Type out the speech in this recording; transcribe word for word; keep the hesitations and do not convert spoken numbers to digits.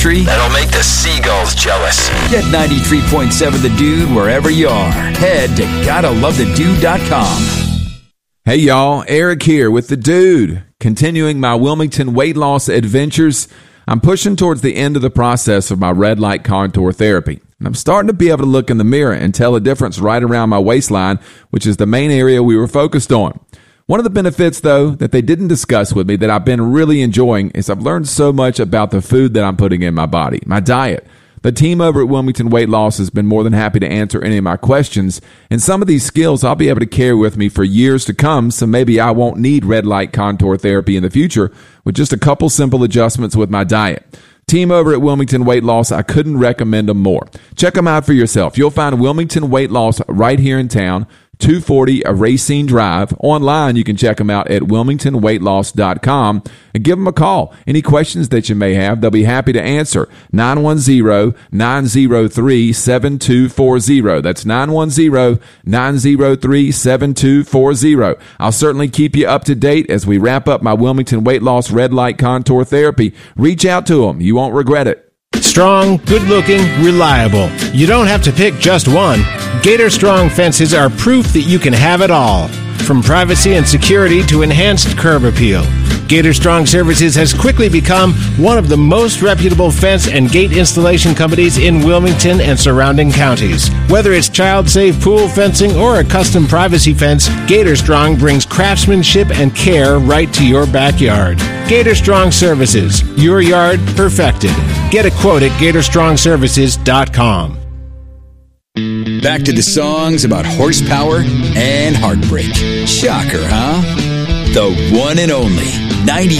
country that'll make the seagulls jealous. Get ninety-three point seven The Dude wherever you are. Head to gotta love the dude dot com. Hey y'all, Eric here with The Dude. Continuing my Wilmington weight loss adventures, I'm pushing towards the end of the process of my red light contour therapy. And I'm starting to be able to look in the mirror and tell a difference right around my waistline, which is the main area we were focused on. One of the benefits, though, that they didn't discuss with me that I've been really enjoying is I've learned so much about the food that I'm putting in my body, my diet. The team over at Wilmington Weight Loss has been more than happy to answer any of my questions, and some of these skills I'll be able to carry with me for years to come, so maybe I won't need red light contour therapy in the future with just a couple simple adjustments with my diet. Team over at Wilmington Weight Loss, I couldn't recommend them more. Check them out for yourself. You'll find Wilmington Weight Loss right here in town, two forty Racine Drive. Online, you can check them out at wilmington weight loss dot com and give them a call. Any questions that you may have, they'll be happy to answer. nine one zero, nine zero three, seven two four zero. That's nine one zero, nine zero three, seven two four zero. I'll certainly keep you up to date as we wrap up my Wilmington Weight Loss Red Light Contour Therapy. Reach out to them. You won't regret it. Strong, good-looking, reliable. You don't have to pick just one. Gator Strong fences are proof that you can have it all. From privacy and security to enhanced curb appeal, Gator Strong Services has quickly become one of the most reputable fence and gate installation companies in Wilmington and surrounding counties. Whether it's child-safe pool fencing or a custom privacy fence, Gator Strong brings craftsmanship and care right to your backyard. Gator Strong Services, your yard perfected. Get a quote at gator strong services dot com. Back to the songs about horsepower and heartbreak. Shocker, huh? The one and only ninety